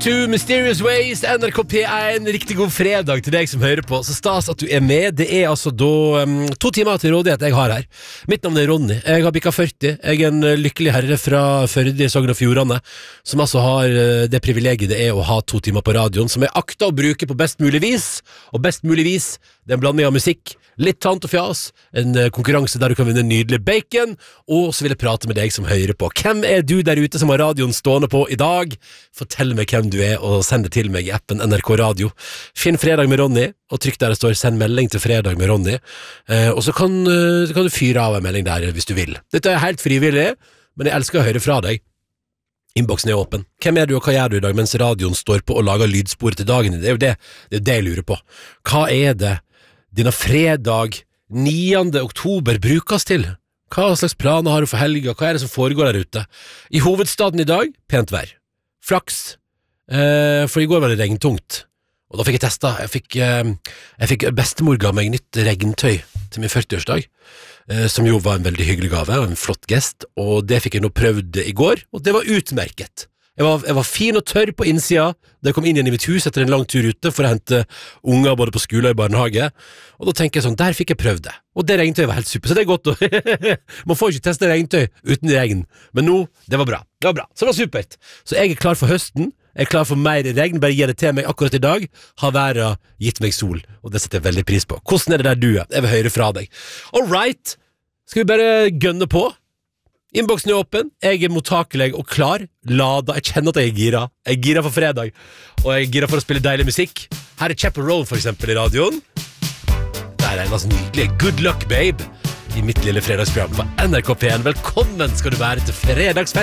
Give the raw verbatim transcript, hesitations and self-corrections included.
to Mysterious Ways, N R K P en. Riktig god fredag til deg som hører på. Så stas at du er med. Det er altså da um, to timer til rådighet jeg har her. Mitt navn er Ronny. Jeg har bikket førti. Jeg er en lykkelig herre fra Førde i Sogn og Fjordane, som altså har uh, det privilegiet det er å ha to timer på radioen, som jeg akter å bruke på best mulig vis. Og best mulig vis, det er en blanding av musikk, litt tant og fjas, en uh, konkurranse der du kan vinne nydelig bacon, og så vil jeg prate med deg som hører på. Hvem er du der ute som har radioen stående på i dag? Fortell meg hvem du er, og send det til meg i appen N R K Radio. Finn Fredag med Ronny, og trykk der det står send melding til Fredag med Ronny, eh, og så kan, uh, kan du fyre av en melding der hvis du vil. Dette er helt frivillig, men jeg elsker å høre fra deg. Innboksen er åpen. Hvem er du, og hva gjør du i dag mens radioen står på og lager lydspor til dagen? Det er jo det, det, er det jeg lurer på. Hva er det denne fredag niende oktober brukes til? Hva slags planer har du for helga? Hva er det som foregår der ute? I hovedstaden i dag, pent vær. Flaks, eh, for i går var det regntungt. Og da fikk jeg testa. Jeg fikk, eh, jeg fikk bestemor ga meg nytt regntøy til min førtiårsdag, eh, som jo var en veldig hyggelig gave, og en flott gest, og det fikk jeg nå prøvd i går, og det var utmerket. Jeg var, jeg var fin og tørr på innsida da jeg kom inn igjen i mitt hus etter en lang tur ute for å hente unger både på skole og i barnehage, og da tenker jeg sånn, der fikk jeg prøvd det, og det regntøyet var helt super, så det er godt å man får ikke teste regntøy uten regn, men nå, det var bra, det var bra, så det var supert. Så jeg er klar for høsten, jeg er klar for mer regn, bare gi det til meg akkurat i dag, har været gitt meg sol, og det setter jeg veldig pris på. Hvordan er det der du er? Jeg vil høre fra deg. Alright, skal vi bare gønne på? Innboksen er åpen, jeg er mottakelig og klar, lada, jeg kjenner at jeg er gira, jeg er gira for fredag, og jeg er gira for å spille deilig musikk. Her er Chappell Roll for eksempel i radioen. Der er en altså nydelig Good Luck Babe i mitt lille fredagsprogram på N R K P en. Velkommen skal du være til fredagsfest.